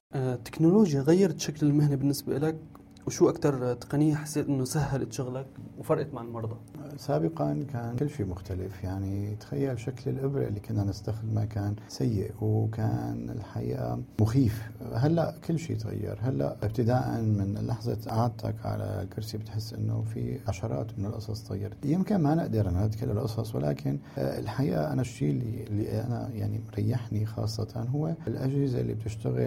التكنولوجيا غيرت شكل المهنة بالنسبة لك، وشو أكتر تقنية حسيت إنه سهلت شغلك وفرقت مع المرضى؟ سابقا كان كل شيء مختلف، يعني تخيل شكل الإبرة اللي كنا نستخدمها كان سيء وكان الحقيقة مخيف. هلأ كل شيء تغير. هلأ ابتداء من لحظة قعدتك على الكرسي بتحس إنه في عشرات من القصص تغيرت. يمكن ما نقدر نذكر القصص، ولكن الحقيقة أنا الشيء اللي أنا يعني مريحني خاصة هو الأجهزة اللي بتشتغل